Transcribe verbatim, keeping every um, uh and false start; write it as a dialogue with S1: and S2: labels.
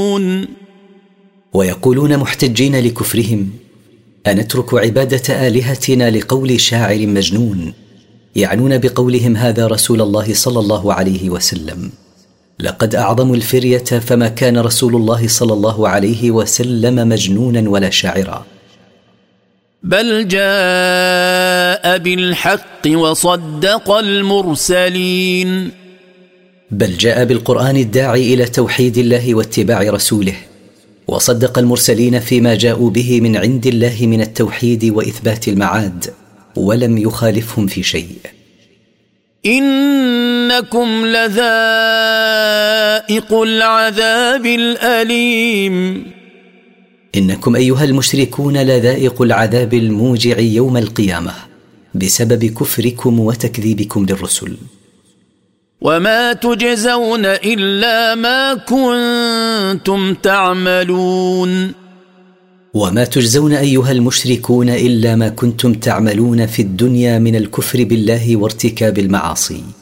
S1: ويقولون محتجين لكفرهم: أنترك عبادة آلهتنا لقول شاعر مجنون، يعنون بقولهم هذا رسول الله صلى الله عليه وسلم. لقد أعظموا الفرية، فما كان رسول الله صلى الله عليه وسلم مجنونا ولا شاعرا.
S2: بل جاء بالحق وصدق المرسلين.
S1: بل جاء بالقرآن الداعي إلى توحيد الله واتباع رسوله، وصدق المرسلين فيما جاءوا به من عند الله من التوحيد وإثبات المعاد، ولم يخالفهم في شيء.
S2: إنكم لذائق العذاب الأليم.
S1: إنكم أيها المشركون لذائق العذاب الموجع يوم القيامة بسبب كفركم وتكذيبكم للرسل.
S2: وما تجزون إلا ما كنتم تعملون.
S1: وما تجزون أيها المشركون إلا ما كنتم تعملون في الدنيا من الكفر بالله وارتكاب المعاصي.